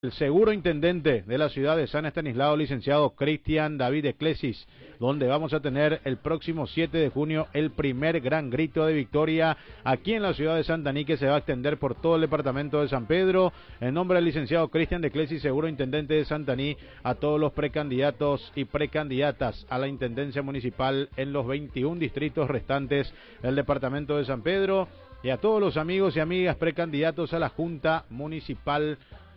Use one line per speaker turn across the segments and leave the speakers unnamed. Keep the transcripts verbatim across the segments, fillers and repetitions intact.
El seguro intendente de la ciudad de San Estanislao, licenciado Cristian David Eclesis, donde vamos a tener el próximo siete de junio el primer gran grito de victoria aquí en la ciudad de Santaní, que se va a extender por todo el departamento de San Pedro. En nombre del licenciado Cristian Eclesis, seguro intendente de Santaní, a todos los precandidatos y precandidatas a la intendencia municipal en los veintiún distritos restantes del departamento de San Pedro, y a todos los amigos y amigas precandidatos a la Junta Municipal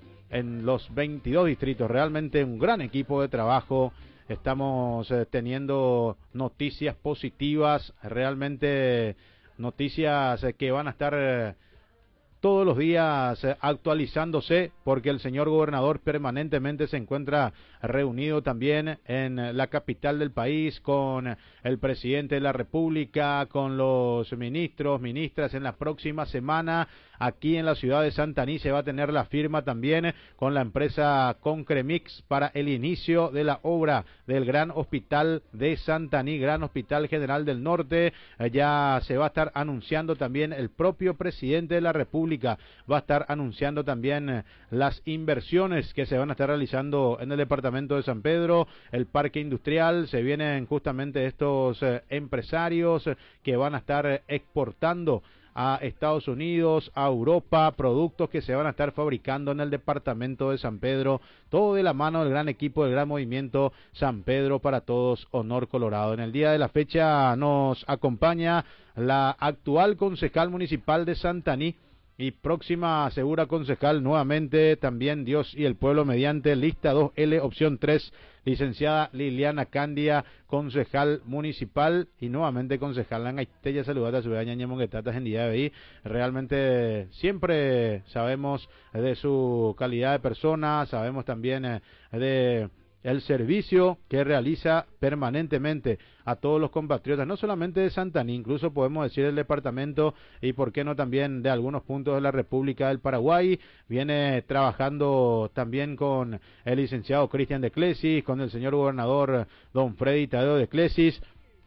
en los veintidós distritos. Realmente un gran equipo de trabajo. Estamos eh, teniendo noticias positivas, realmente noticias eh, que van a estar eh, todos los días eh, actualizándose, porque el señor gobernador permanentemente se encuentra reunido también en la capital del país con el presidente de la República, con los ministros, ministras. En la próxima semana aquí en la ciudad de Santaní se va a tener la firma también con la empresa Concremix para el inicio de la obra del gran hospital de Santaní, Gran Hospital General del Norte. Eh, ya se va a estar anunciando también, el propio presidente de la República va a estar anunciando también eh, las inversiones que se van a estar realizando en el departamento de San Pedro, el parque industrial. Se vienen justamente estos eh, empresarios eh, que van a estar eh, exportando a Estados Unidos, a Europa, productos que se van a estar fabricando en el departamento de San Pedro, todo de la mano del gran equipo del gran movimiento San Pedro para Todos, Honor Colorado. En el día de la fecha nos acompaña la actual concejal municipal de Santaní y próxima segura concejal nuevamente, también Dios y el pueblo mediante, lista dos L, opción tres, licenciada Liliana Candia, concejal municipal y nuevamente concejal en Aitella. Saludata, su ñaña monguetatas en día de hoy. Realmente siempre sabemos de su calidad de persona, sabemos también eh, de el servicio que realiza permanentemente a todos los compatriotas, no solamente de Santaní, incluso podemos decir del departamento y por qué no también de algunos puntos de la República del Paraguay. Viene trabajando también con el licenciado Cristian de Eclesis, con el señor gobernador don Freddy Tadeo de Eclesis.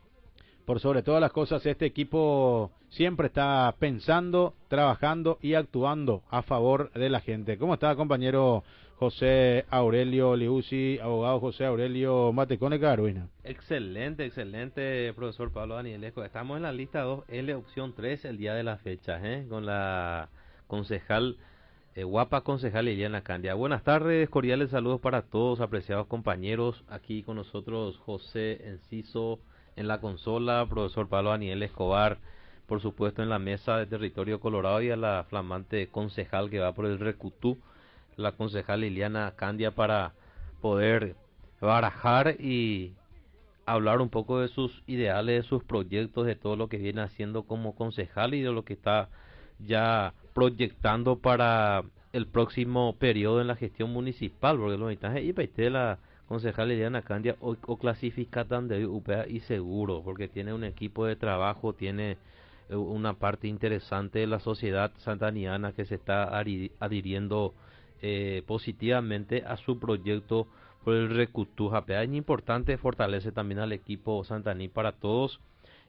Por sobre todas las cosas, este equipo siempre está pensando, trabajando y actuando a favor de la gente. ¿Cómo está, compañero José Aurelio Liuzzi, abogado José Aurelio Matecone Caruina?
Excelente, excelente, profesor Pablo Danielesco. Estamos en la lista dos L, opción tres, el día de la fecha, ¿eh? Con la concejal, eh, guapa concejal Liliana Candia. Buenas tardes, cordiales saludos para todos, apreciados compañeros. Aquí con nosotros José Enciso en la consola, profesor Pablo Daniel Escobar, por supuesto en la mesa de Territorio Colorado, y a la flamante concejal que va por el Recutú, la concejal Liliana Candia, para poder barajar y hablar un poco de sus ideales, de sus proyectos, de todo lo que viene haciendo como concejal y de lo que está ya proyectando para el próximo periodo en la gestión municipal, porque los mensajes y de la concejal Liliana Candia o, o clasificatan de U P A y seguro, porque tiene un equipo de trabajo, tiene eh, una parte interesante de la sociedad santaniana que se está adhiriendo eh, positivamente a su proyecto por el Recutú Japea. Es importante, fortalece también al equipo Santaní para Todos,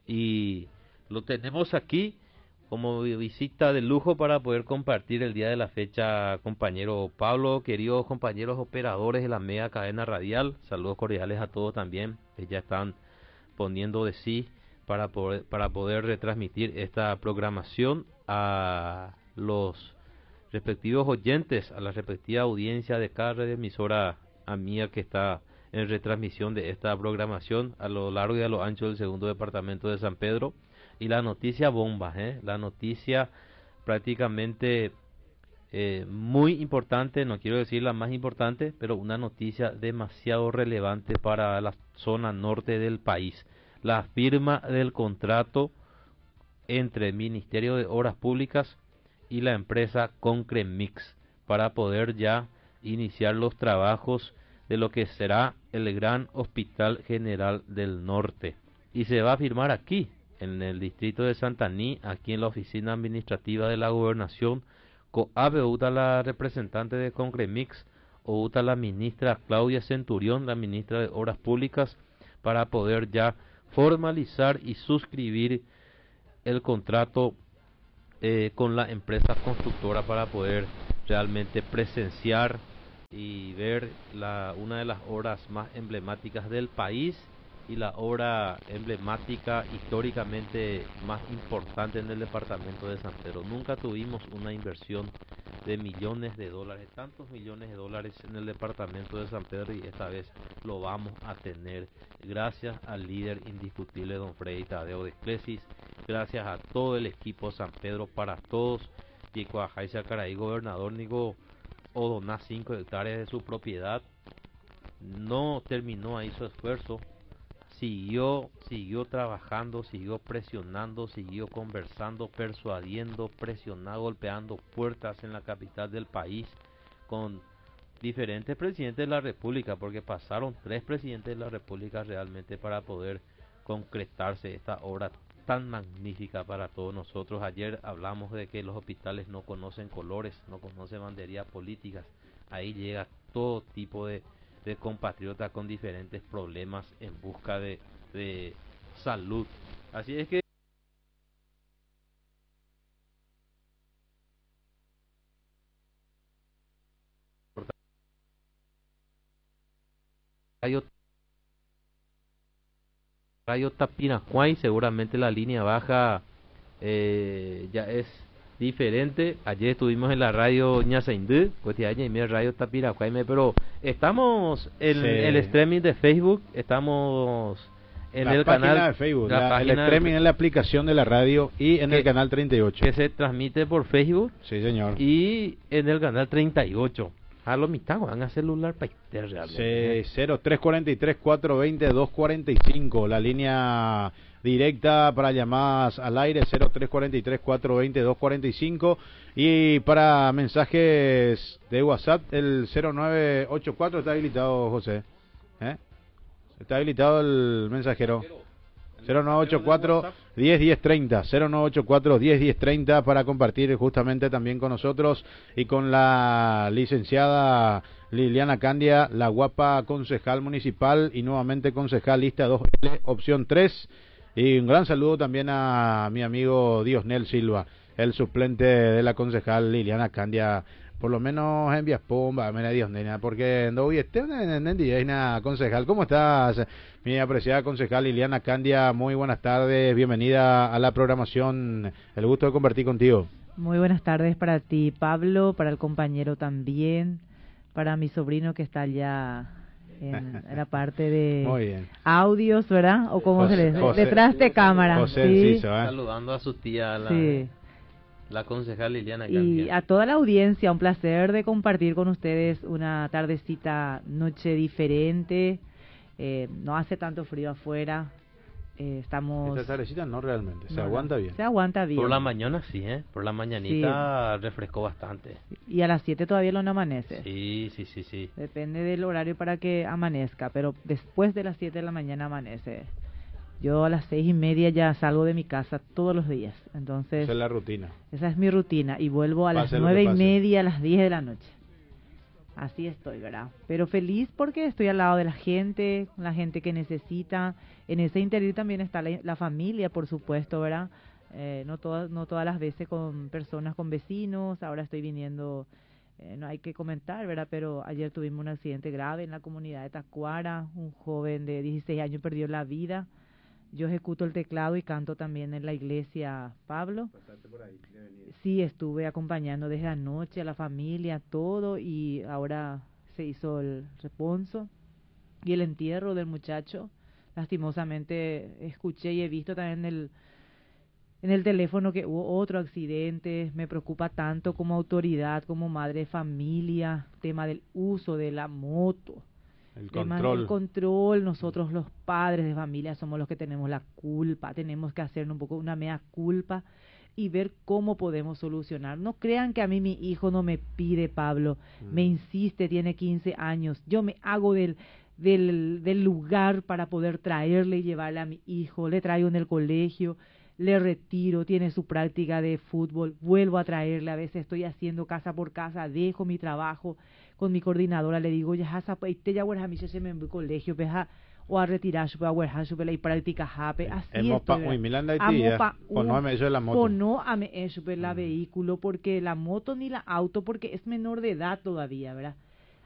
y lo tenemos aquí como visita de lujo para poder compartir el día de la fecha, compañero Pablo, queridos compañeros operadores de la media cadena radial. Saludos cordiales a todos también, que ya están poniendo de sí para poder, para poder retransmitir esta programación a los respectivos oyentes, a la respectiva audiencia de cada red emisora amiga que está en retransmisión de esta programación a lo largo y a lo ancho del segundo departamento de San Pedro. Y la noticia bomba, ¿eh? La noticia prácticamente eh, muy importante, no quiero decir la más importante, pero una noticia demasiado relevante para la zona norte del país. La firma del contrato entre el Ministerio de Obras Públicas y la empresa Concremix para poder ya iniciar los trabajos de lo que será el Gran Hospital General del Norte. Y se va a firmar aquí, en el distrito de Santaní, aquí en la oficina administrativa de la gobernación. Coabe uta la representante de Concremix, o uta la ministra Claudia Centurión, la ministra de Obras Públicas, para poder ya formalizar y suscribir el contrato eh, con la empresa constructora, para poder realmente presenciar y ver la, una de las obras más emblemáticas del país y la obra emblemática históricamente más importante en el departamento de San Pedro. Nunca tuvimos una inversión de millones de dólares, tantos millones de dólares en el departamento de San Pedro, y esta vez lo vamos a tener gracias al líder indiscutible don Freddy Tadeo de Clesis, gracias a todo el equipo San Pedro para todos, y Cuajay Sacaraí, gobernador Nico o donar cinco hectáreas de su propiedad, no terminó ahí su esfuerzo. Siguió, siguió trabajando, siguió presionando, siguió conversando, persuadiendo, presionando, golpeando puertas en la capital del país con diferentes presidentes de la República, porque pasaron tres presidentes de la República realmente para poder concretarse esta obra tan magnífica para todos nosotros. Ayer hablamos de que los hospitales no conocen colores, no conocen banderías políticas. Ahí llega todo tipo de de compatriotas con diferentes problemas en busca de, de salud. Así es que Rayo, Rayo Tapiracuay, seguramente la línea baja eh, ya es diferente. Ayer estuvimos en la radio Ñasaindú, pues ya en radio Tapiracuay, pero estamos en sí. el streaming de Facebook, estamos en
la
el
página
canal
de Facebook,
la
la,
página
el streaming
de,
en la aplicación de la radio y en
que,
el canal treinta y ocho.
Que se transmite por Facebook.
Sí, señor.
Y en el canal treinta y ocho. A lo mitad van a celular para realmente.
Sí, cero tres cuatro tres, cuatro dos cero, dos cuatro cinco, la línea directa para llamadas al aire cero tres cuatro tres, cuatro dos cero, dos cuatro cinco, y para mensajes de WhatsApp el cero nueve ocho cuatro. Está habilitado, José, ¿eh? Está habilitado el mensajero cero nueve ocho cuatro, diez diez treinta, cero nueve ocho cuatro, diez diez treinta, para compartir justamente también con nosotros y con la licenciada Liliana Candia, la guapa concejal municipal y nuevamente concejal lista dos L, opción tres. Y un gran saludo también a mi amigo Diosnel Silva, el suplente de la concejal Liliana Candia. Por lo menos envías pomba, mira Dios, nena, porque no voy a estar en concejal. ¿Cómo estás, mi apreciada concejal Liliana Candia? Muy buenas tardes, bienvenida a la programación. El gusto de compartir contigo.
Muy buenas tardes para ti, Pablo, para el compañero también, para mi sobrino que está allá en, en la parte de
Muy bien.
audios, ¿verdad? O como
José,
se le dice,
José,
detrás de cámara.
José
¿sí?
Enciso, ¿eh?
Saludando a su tía, la,
sí.
la concejal Liliana
Y
Candia.
a toda la audiencia, un placer de compartir con ustedes una tardecita, noche diferente. Eh, no hace tanto frío afuera. Eh, estamos...
Esta tardecita no realmente, se
no,
aguanta
no,
bien.
Se aguanta bien.
Por la mañana sí, ¿eh? Por la mañanita sí. refrescó bastante.
Y a las siete todavía no amanece.
Sí, sí, sí, sí.
Depende del horario para que amanezca, pero después de las siete de la mañana amanece. Yo a las seis y media ya salgo de mi casa todos los días, entonces...
Esa es la rutina.
Esa es mi rutina, y vuelvo a
pase
las nueve y media, a las diez de la noche. Así estoy, ¿verdad? Pero feliz porque estoy al lado de la gente, la gente que necesita. En ese interior también está la, la familia, por supuesto, ¿verdad? Eh, no todas no todas las veces con personas, con vecinos. Ahora estoy viniendo, eh, no hay que comentar, ¿verdad? Pero ayer tuvimos un accidente grave en la comunidad de Tacuara. Un joven de dieciséis años perdió la vida. Yo ejecuto el teclado y canto también en la iglesia, Pablo. Sí, estuve acompañando desde anoche a la familia, todo, y ahora se hizo el responso y el entierro del muchacho. Lastimosamente escuché y he visto también en el, en el teléfono que hubo otro accidente. Me preocupa tanto como autoridad, como madre de familia, tema del uso de la moto.
El
Tema
control.
del control. Nosotros los padres de familia somos los que tenemos la culpa, tenemos que hacer un poco una mea culpa y ver cómo podemos solucionar. No crean que a mí mi hijo no me pide, Pablo, mm. me insiste, tiene quince años, yo me hago del, del, del lugar para poder traerle y llevarle a mi hijo, le traigo en el colegio, le retiro, tiene su práctica de fútbol, vuelvo a traerle, a veces estoy haciendo casa por casa, dejo mi trabajo con mi coordinadora, le digo, ya te ya a mí se me envió colegio, peja, o a retirar su power su la y práctica jape, así
es. Muy Milanda y tía, o no me eso la moto.
O no a me eso la vehículo, porque la moto ni la auto, porque es menor de edad todavía, ¿verdad?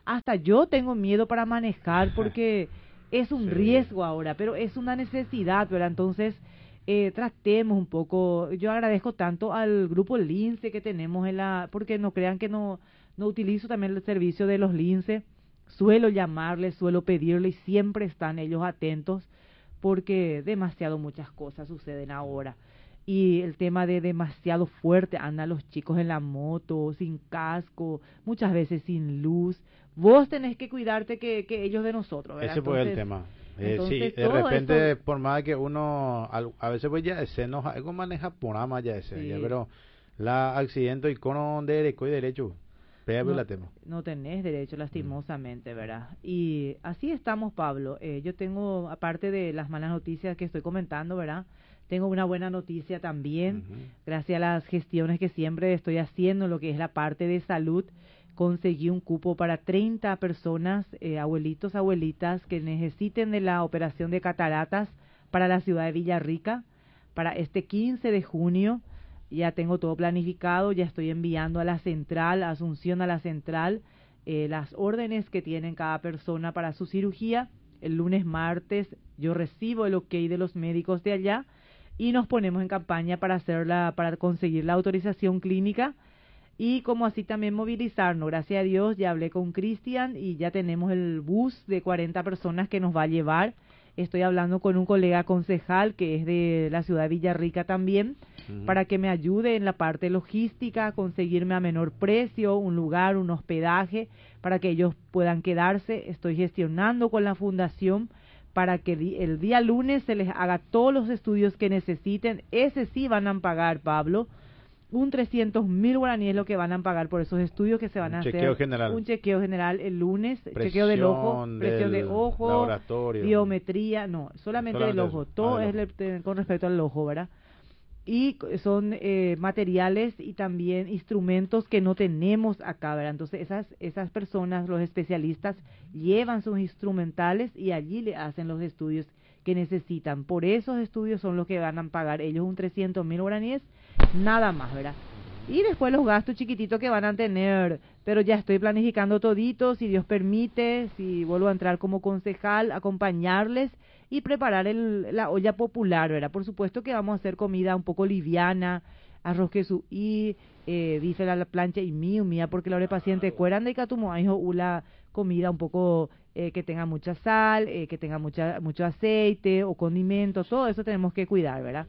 hasta yo tengo miedo para manejar porque es un
Sí.
riesgo ahora, pero es una necesidad, ¿verdad? Entonces, eh, tratemos un poco. Yo agradezco tanto al grupo Lince que tenemos en la, porque no crean que no, no utilizo también el servicio de los Lince. Suelo llamarles, suelo pedirles y siempre están ellos atentos porque demasiado muchas cosas suceden ahora. Y el tema de demasiado fuerte, andan los chicos en la moto, sin casco, muchas veces sin luz. Vos tenés que cuidarte que, que ellos de nosotros, ¿verdad?
Ese fue el
Entonces,
tema. Eh,
entonces,
sí, de
todo
repente,
eso-
por más que uno, al- a veces pues ya ese no, algo maneja por ama ya ese,
Sí.
ya, pero la accidente y con derecho y derecho, pega
no,
la tema.
no tenés derecho, lastimosamente, ¿verdad? Y así estamos, Pablo. Eh, yo tengo, aparte de las malas noticias que estoy comentando, ¿verdad? Tengo una buena noticia también.
Ujú.
Gracias a las gestiones que siempre estoy haciendo, lo que es la parte de salud, conseguí un cupo para treinta personas, eh, abuelitos, abuelitas, que necesiten de la operación de cataratas para la ciudad de Villarrica, para este quince de junio. Ya tengo todo planificado, ya estoy enviando a la central, a Asunción a la central, eh, las órdenes que tienen cada persona para su cirugía. El lunes, martes, yo recibo el ok de los médicos de allá y nos ponemos en campaña para hacerla, para conseguir la autorización clínica y como así también movilizarnos. Gracias a Dios ya hablé con Cristian y ya tenemos el bus de cuarenta personas que nos va a llevar. Estoy hablando con un colega concejal que es de la ciudad de Villarrica también,
Ujú.
para que me ayude en la parte logística, conseguirme a menor precio, un lugar, un hospedaje, para que ellos puedan quedarse. Estoy gestionando con la fundación para que di- el día lunes se les haga todos los estudios que necesiten. Ese sí van a pagar, Pablo. Un trescientos mil guaraníes lo que van a pagar por esos estudios que se van
Un
a hacer.
chequeo general.
Un chequeo general el lunes, chequeo del ojo,
Presión
presión de
del
ojo,
laboratorio.
biometría, no, solamente,
Solamente
del ojo,
eso.
todo
Ah, del
es
ojo.
le- te- con respecto al ojo, ¿verdad? Y c- son eh, materiales y también instrumentos que no tenemos acá, ¿verdad? Entonces esas, esas personas, los especialistas, llevan sus instrumentales y allí le hacen los estudios que necesitan. Por esos estudios son los que van a pagar ellos un trescientos mil guaraníes, nada más, ¿verdad? Y después los gastos chiquititos que van a tener, pero ya estoy planificando todito, si Dios permite, si vuelvo a entrar como concejal, acompañarles y preparar el, la olla popular, ¿verdad? Por supuesto que vamos a hacer comida un poco liviana, arroz queso y eh, bife a la plancha y mío, mía, porque la hora paciente cueran de catumo, hijo, una comida un poco eh, que tenga mucha sal, eh, que tenga mucha mucho aceite o condimentos, todo eso tenemos que cuidar, ¿verdad?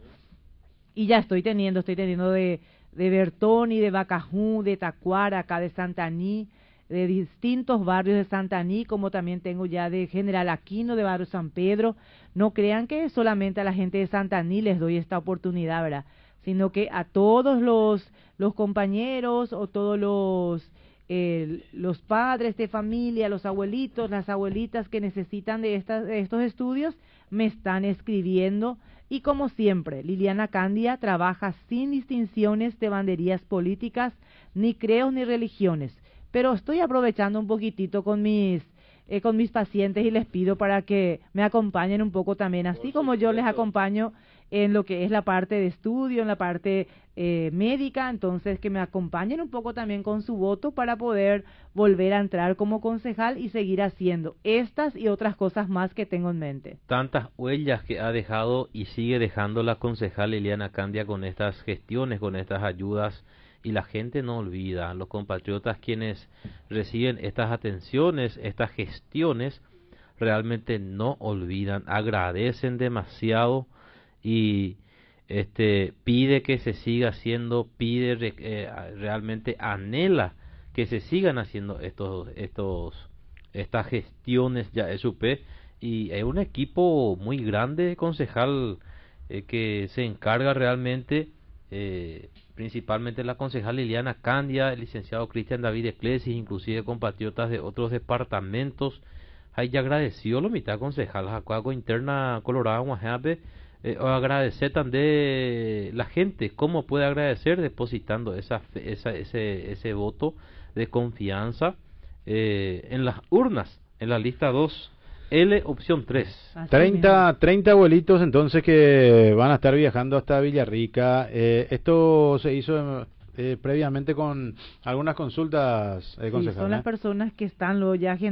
Y ya estoy teniendo, estoy teniendo de, de Bertoni, de Bacajú, de Tacuara, acá de Santaní, de distintos barrios de Santaní, como también tengo ya de General Aquino, de Barrio San Pedro. No crean que solamente a la gente de Santaní les doy esta oportunidad, ¿verdad? Sino que a todos los, los compañeros o todos los, eh, los padres de familia, los abuelitos, las abuelitas que necesitan de, estas, de estos estudios, me están escribiendo. Y como siempre, Liliana Candia trabaja sin distinciones de banderías políticas, ni creos ni religiones. Pero estoy aprovechando un poquitito con mis eh, con mis pacientes y les pido para que me acompañen un poco también, así como yo les acompaño en lo que es la parte de estudio, en la parte eh, médica, entonces que me acompañen un poco también con su voto para poder volver a entrar como concejal y seguir haciendo estas y otras cosas más que tengo en mente.
Tantas huellas que ha dejado y sigue dejando la concejal Liliana Candia con estas gestiones, con estas ayudas, y la gente no olvida, los compatriotas quienes reciben estas atenciones, estas gestiones, realmente no olvidan, agradecen demasiado y este pide que se siga haciendo, pide eh, realmente anhela que se sigan haciendo estos estos estas gestiones ya S U P, y hay un equipo muy grande concejal eh, que se encarga realmente, eh, principalmente la concejal Liliana Candia, el licenciado Cristian David Eclesis, inclusive compatriotas de otros departamentos. Ahí ya agradeció la mitad concejal Jacuaco interna Colorado Guajabe, eh, agradecer también la gente, cómo puede agradecer depositando esa, esa ese ese voto de confianza eh, en las urnas, en la lista dos, L opción tres.
Así
treinta,
mismo.
treinta abuelitos entonces que van a estar viajando hasta Villarrica. Eh, esto se hizo en- eh, previamente con algunas consultas, eh,
Sí,
concejal,
son
¿eh?
las personas que están luego ya agendadas